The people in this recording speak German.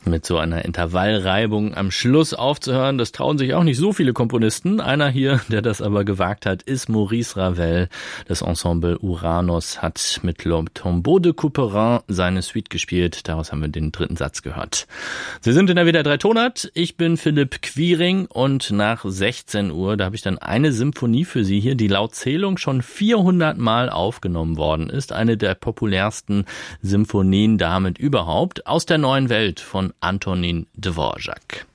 Mit so einer Intervallreibung am Schluss aufzuhören, das trauen sich auch nicht so viele Komponisten. Einer hier, der das aber gewagt hat, ist Maurice Ravel. Das Ensemble Uranus hat mit Le Tombeau de Couperin seine Suite gespielt. Daraus haben wir den dritten Satz gehört. Sie sind in der WDR 3 Tonart. Ich bin Philipp Quiring und nach 16 Uhr, da habe ich dann eine Symphonie für Sie hier, die laut Zählung schon 400 Mal aufgenommen worden ist. Eine der populärsten Symphonien damit überhaupt. Aus der neuen Welt von Antonin Dvorak.